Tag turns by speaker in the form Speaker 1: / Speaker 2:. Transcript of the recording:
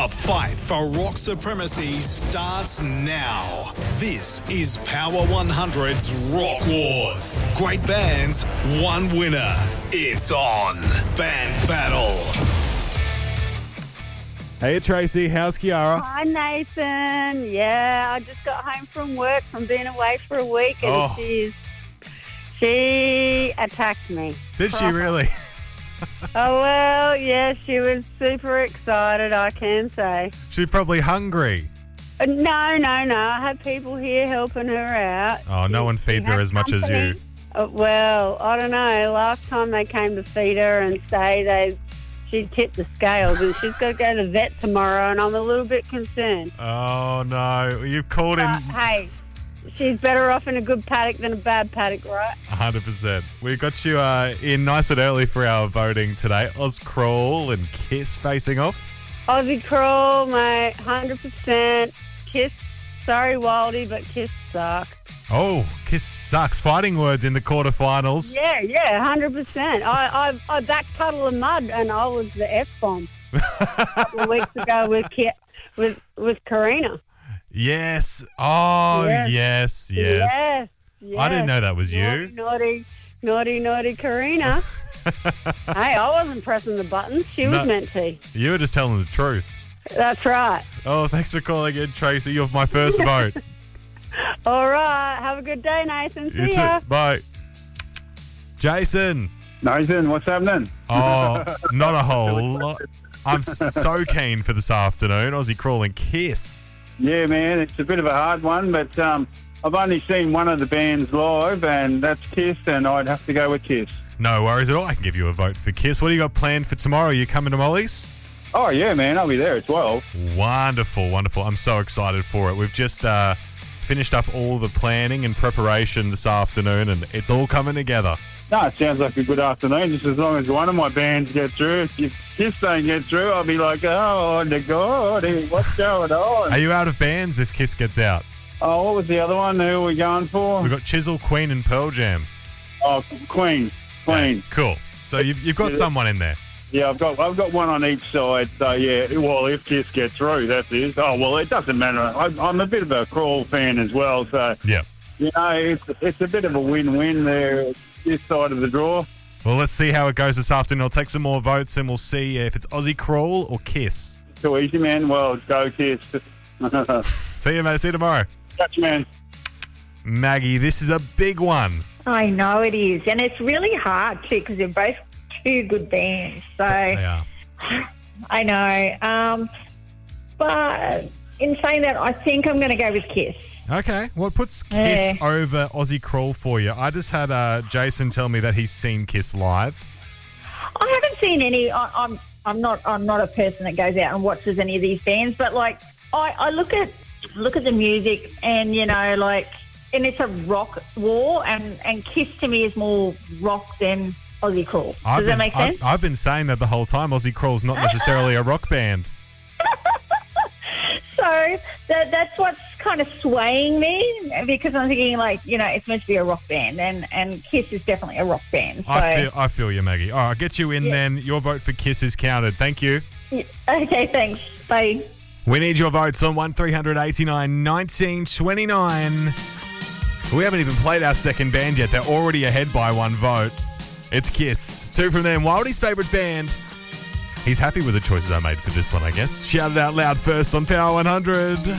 Speaker 1: The fight for rock supremacy starts now. This is Power 100's Rock Wars. Great bands, one winner. It's on. Band Battle.
Speaker 2: Hey, Tracy. How's Kiara?
Speaker 3: Hi, Nathan. Yeah, I just got home from work from being away for a week, and she attacked me.
Speaker 2: Did she really?
Speaker 3: Oh, well, yeah, she was super excited, I can say.
Speaker 2: She's probably hungry.
Speaker 3: No. I had people here helping her out.
Speaker 2: Oh, no one feeds her as much as you.
Speaker 3: Well, I don't know. Last time they came to feed her and say she tipped the scales, and she's got to go to the vet tomorrow, and I'm a little bit concerned.
Speaker 2: Oh, no. You've called in.
Speaker 3: Hey, she's better off in a good paddock than a bad paddock, right?
Speaker 2: 100%. We got you in nice and early for our voting today. Oz Crawl and Kiss facing off.
Speaker 3: Aussie Crawl, mate, 100%. Kiss, sorry, Waldy, but Kiss suck.
Speaker 2: Oh, Kiss sucks. Fighting words in the quarterfinals.
Speaker 3: Yeah, 100%. I backpedal the mud, and I was the F-bomb a couple of weeks ago with Karina.
Speaker 2: Yes. Oh, yes.
Speaker 3: Yes.
Speaker 2: I didn't know that was you.
Speaker 3: Naughty Karina. Hey, I wasn't pressing the buttons. She was meant to.
Speaker 2: You were just telling the truth.
Speaker 3: That's right.
Speaker 2: Oh, thanks for calling in, Tracy. You're my first vote.
Speaker 3: All right. Have a good day, Nathan.
Speaker 2: You
Speaker 3: See ya.
Speaker 2: too. Bye. Jason.
Speaker 4: Nathan, what's happening?
Speaker 2: Oh, not a whole lot. I'm so keen for this afternoon. Aussie Crawl and Kiss.
Speaker 4: Yeah, man, it's a bit of a hard one, but I've only seen one of the bands live, and that's Kiss, and I'd have to go with Kiss.
Speaker 2: No worries at all. I can give you a vote for Kiss. What do you got planned for tomorrow? Are you coming to Molly's?
Speaker 4: Oh, yeah, man, I'll be there at 12.
Speaker 2: Wonderful. I'm so excited for it. We've just finished up all the planning and preparation this afternoon, and it's all coming together.
Speaker 4: No, it sounds like a good afternoon, just as long as one of my bands get through. If Kiss don't get through, I'll be like, oh, the God, what's going on?
Speaker 2: Are you out of bands if Kiss gets out?
Speaker 4: Oh, what was the other one? Who are we going for?
Speaker 2: We've got Chisel, Queen, and Pearl Jam.
Speaker 4: Oh, Queen.
Speaker 2: Yeah, cool. So you've got someone in there.
Speaker 4: Yeah, I've got one on each side. So yeah, well, if Kiss gets through, that is. Oh well, it doesn't matter. I'm a bit of a Crawl fan as well, so
Speaker 2: yeah.
Speaker 4: You know, it's a bit of a win-win there, this side of the draw.
Speaker 2: Well, let's see how it goes this afternoon. I'll take some more votes, and we'll see if it's Aussie Crawl or Kiss.
Speaker 4: Too easy, man. Well, go Kiss.
Speaker 2: See you, mate. See you tomorrow.
Speaker 4: Catch you, man.
Speaker 2: Maggie, this is a big one.
Speaker 5: I know it is, and it's really hard too because they're both two good bands. So
Speaker 2: They are.
Speaker 5: I know, but in saying that, I think I'm going to go with Kiss.
Speaker 2: Okay, what puts Kiss over Aussie Crawl for you? I just had Jason tell me that he's seen Kiss live.
Speaker 5: I haven't seen any. I'm not a person that goes out and watches any of these bands, but like I look at the music, and you know, like, and it's a rock war, and Kiss to me is more rock than Aussie Crawl. Does that make sense?
Speaker 2: I've been saying that the whole time. Aussie Crawl's not necessarily a rock band.
Speaker 5: So that's what's kind of swaying me, because I'm thinking, like, you know, it's meant to be a rock band, and Kiss is definitely a rock band. So.
Speaker 2: I feel you, Maggie. All right, I'll get you in then. Your vote for Kiss is counted. Thank you.
Speaker 5: Yeah. Okay, thanks. Bye.
Speaker 2: We need your votes on 1389 1929. We haven't even played our second band yet. They're already ahead by one vote. It's Kiss. Two from them. Wildie's favourite band. He's happy with the choices I made for this one, I guess. Shout it out loud first on Power 100.